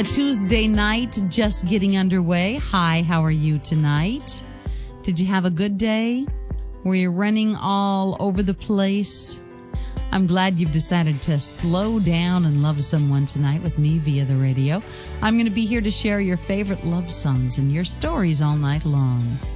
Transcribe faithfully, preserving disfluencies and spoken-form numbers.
A Tuesday night just getting underway. Hi, how are you tonight? Did you have a good day? Were you running all over the place? I'm glad you've decided to slow down and love someone tonight with me via the radio. I'm going to be here to share your favorite love songs and your stories all night long.